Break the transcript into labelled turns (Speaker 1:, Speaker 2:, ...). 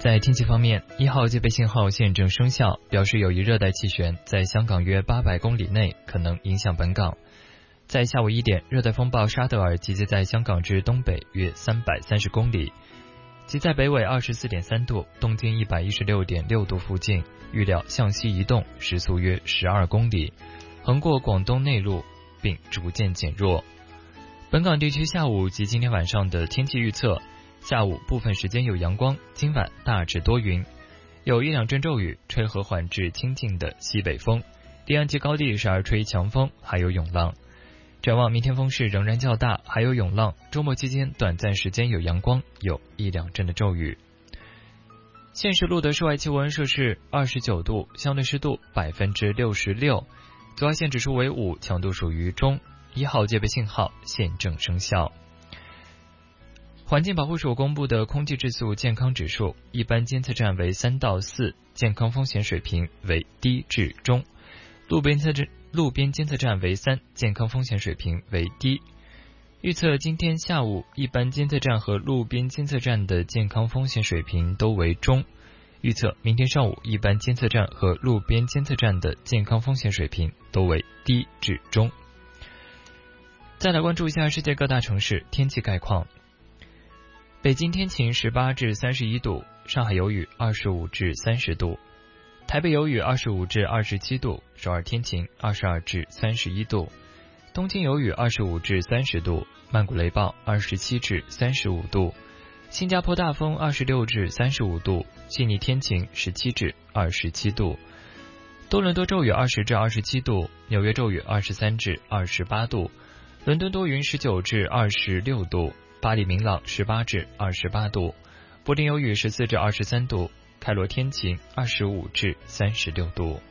Speaker 1: 在天气方面，1号戒备信号现正生效，表示有一热带气旋在香港约800公里内，可能影响本港。在下午1点，热带风暴沙德尔集结在香港之东北约330公里，即在北纬24.3度、东经116.6度附近，预料向西移动，时速约12公里，横过广东内陆，并逐渐减弱。本港地区下午及今天晚上的天气预测：下午部分时间有阳光，今晚大致多云，有1-2阵骤雨，吹和缓至清劲的西北风，离岸及高地时而吹强风，还有涌浪。展望明天风势仍然较大，还有涌浪，周末期间短暂时间有阳光，有1-2阵的骤雨。现时录的室外气温摄氏29度，相对湿度66%，紫外线指数为5，强度属于中，1号戒备信号现正生效。环境保护署公布的空气质素健康指数，一般监测站为3到4，健康风险水平为低至中；路边监测站为3，健康风险水平为低。预测今天下午一般监测站和路边监测站的健康风险水平都为中。预测明天上午一般监测站和路边监测站的健康风险水平都为低至中。再来关注一下世界各大城市天气概况。北京天晴18至31度，上海有雨25至30度，台北有雨25至27度，首尔天晴22至31度，东京有雨25至30度，曼谷雷暴27至35度，新加坡大风26至35度，悉尼天晴17至27度，多伦多骤雨20至27度，纽约骤雨23至28度，伦敦多云19至26度，巴黎明朗18至28度，柏林有雨14至23度，开罗天晴25至36度。